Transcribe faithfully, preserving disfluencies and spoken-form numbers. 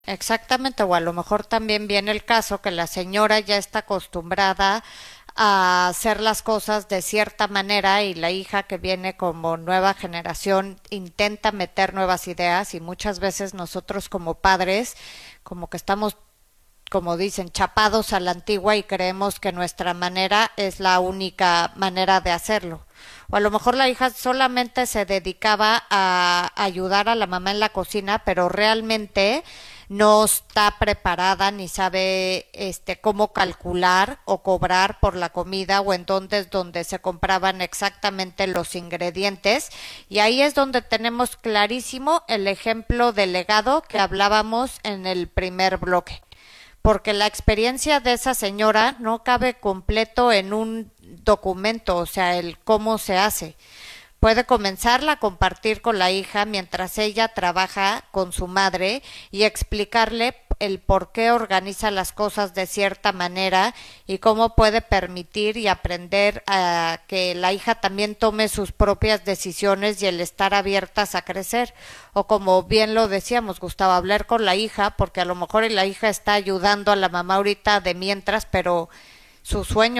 Exactamente, o a lo mejor también viene el caso que la señora ya está acostumbrada a hacer las cosas de cierta manera y la hija que viene como nueva generación intenta meter nuevas ideas y muchas veces nosotros como padres como que estamos, como dicen, chapados a la antigua y creemos que nuestra manera es la única manera de hacerlo. O a lo mejor la hija solamente se dedicaba a ayudar a la mamá en la cocina, pero realmente no está preparada ni sabe este cómo calcular o cobrar por la comida o en dónde es donde se compraban exactamente los ingredientes y ahí es donde tenemos clarísimo el ejemplo del legado que hablábamos en el primer bloque porque la experiencia de esa señora no cabe completo en un documento, o sea, el cómo se hace. Puede comenzarla a compartir con la hija mientras ella trabaja con su madre y explicarle el por qué organiza las cosas de cierta manera y cómo puede permitir y aprender a que la hija también tome sus propias decisiones y el estar abiertas a crecer. O como bien lo decíamos, Gustavo, hablar con la hija, porque a lo mejor la hija está ayudando a la mamá ahorita de mientras, pero su sueño